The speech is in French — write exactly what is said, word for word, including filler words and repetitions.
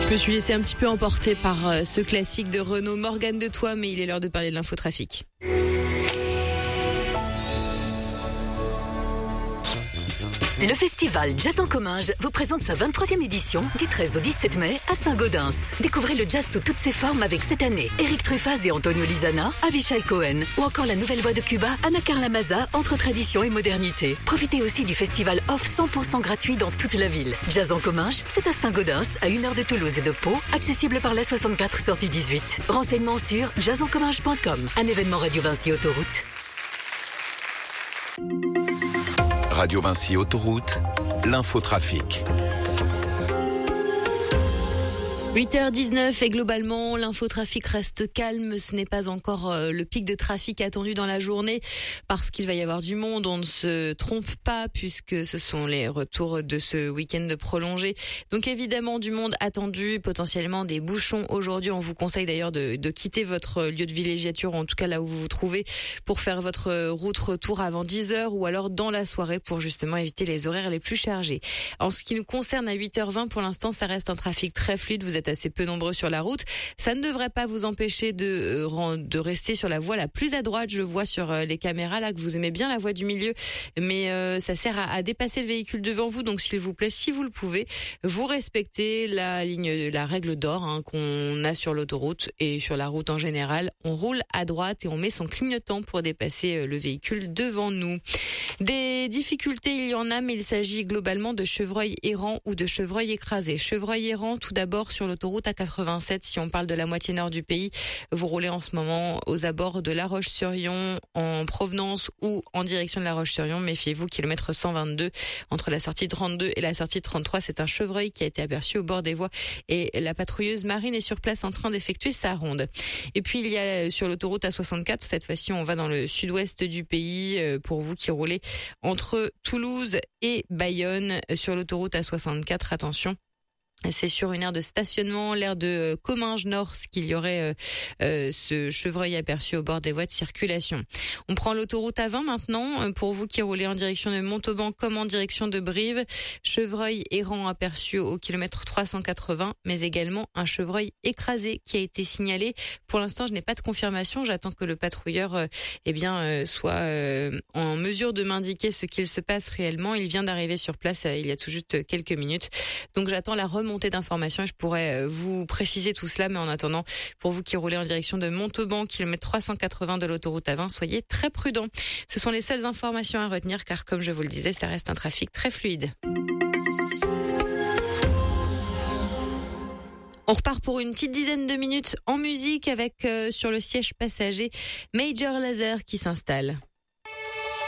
Je me suis laissé un petit peu emporter par euh, ce classique de Renaud, Morgane de Toi, mais il est l'heure de parler de l'infotrafic. Le festival Jazz en Comminges vous présente sa vingt-troisième édition du treize au dix-sept mai à Saint-Gaudens. Découvrez le jazz sous toutes ses formes avec cette année Eric Truffaz et Antonio Lizana, Avishai Cohen ou encore la nouvelle voix de Cuba, Ana Carla Maza, entre tradition et modernité. Profitez aussi du festival off cent pour cent gratuit dans toute la ville. Jazz en Comminges, c'est à Saint-Gaudens, à une heure de Toulouse et de Pau, accessible par la soixante-quatre sortie dix-huit. Renseignements sur jazz en comminges point com, un événement Radio Vinci Autoroute. Radio Vinci Autoroute, l'infotrafic. huit heures dix-neuf et globalement, l'infotrafic reste calme. Ce n'est pas encore euh, le pic de trafic attendu dans la journée parce qu'il va y avoir du monde. On ne se trompe pas puisque ce sont les retours de ce week-end prolongé. Donc évidemment, du monde attendu, potentiellement des bouchons aujourd'hui. On vous conseille d'ailleurs de, de quitter votre lieu de villégiature, en tout cas là où vous vous trouvez, pour faire votre route retour avant dix heures ou alors dans la soirée pour justement éviter les horaires les plus chargés. En ce qui nous concerne, à huit heures vingt, pour l'instant, ça reste un trafic très fluide. Vous êtes assez peu nombreux sur la route. Ça ne devrait pas vous empêcher de, de rester sur la voie la plus à droite. Je vois sur les caméras là que vous aimez bien la voie du milieu, mais euh, ça sert à, à dépasser le véhicule devant vous. Donc s'il vous plaît, si vous le pouvez, vous respectez la ligne, la règle d'or hein, qu'on a sur l'autoroute et sur la route en général. On roule à droite et on met son clignotant pour dépasser le véhicule devant nous. Des difficultés, il y en a, mais il s'agit globalement de chevreuils errants ou de chevreuils écrasés. Chevreuils errants, tout d'abord sur l'autoroute A quatre-vingt-sept, si on parle de la moitié nord du pays. Vous roulez en ce moment aux abords de La Roche-sur-Yon, en provenance ou en direction de La Roche-sur-Yon. Méfiez-vous, kilomètre cent vingt-deux, entre la sortie trente-deux et la sortie trente-trois. C'est un chevreuil qui a été aperçu au bord des voies et la patrouilleuse marine est sur place en train d'effectuer sa ronde. Et puis il y a sur l'autoroute A soixante-quatre, cette fois-ci on va dans le sud-ouest du pays, pour vous qui roulez entre Toulouse et Bayonne sur l'autoroute A soixante-quatre, attention. C'est sur une aire de stationnement, l'aire de Comminges Nord, qu'il y aurait euh, euh, ce chevreuil aperçu au bord des voies de circulation. On prend l'autoroute A vingt maintenant, pour vous qui roulez en direction de Montauban comme en direction de Brive. Chevreuil errant aperçu au kilomètre trois cent quatre-vingts, mais également un chevreuil écrasé qui a été signalé. Pour l'instant, je n'ai pas de confirmation. J'attends que le patrouilleur euh, eh bien, euh, soit euh, en mesure de m'indiquer ce qu'il se passe réellement. Il vient d'arriver sur place euh, il y a tout juste quelques minutes. Donc j'attends la remontée d'informations et je pourrais vous préciser tout cela, mais en attendant, pour vous qui roulez en direction de Montauban, kilomètre trois cent quatre-vingts de l'autoroute A vingt, soyez très prudents. Ce sont les seules informations à retenir car, comme je vous le disais, ça reste un trafic très fluide. On repart pour une petite dizaine de minutes en musique avec euh, sur le siège passager Major Lazer qui s'installe.